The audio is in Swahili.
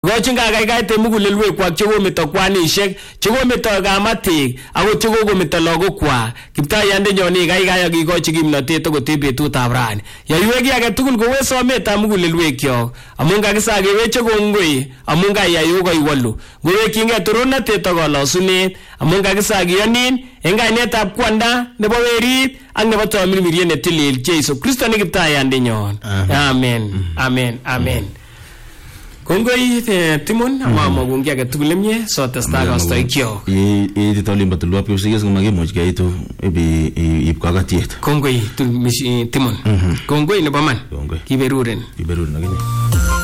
Gochin kagaigai temugulelwe kwak chekometo kwanishek, chekometo kamatik, ako chekometo lagokwa. Kiptayande nyoni gaigai akikochi kimnatet akot betutab rani. Yaiwe ki age tugul kowe sometab mugulelwekyok, amun kakisakeweche kongoi, amun kayai koiwalu. Ngowekchingei toronatet ak kalosunet, amun kakisakeyonin eng kainetab kwanda nebo werit ak nebo tamirmiriet netilil Jeiso Kristo ne Kiptayande nyon. Amen. Amen. Amen. Kongoi Timon ama magungi age tugul mie so testa kastoik kyok. Tolimba tulwa pyo siges ngomakimuch kaitu ipkakatiet. Kongoi Timon. Kongoi nebo man. Kiberuren. Kiberuren akine.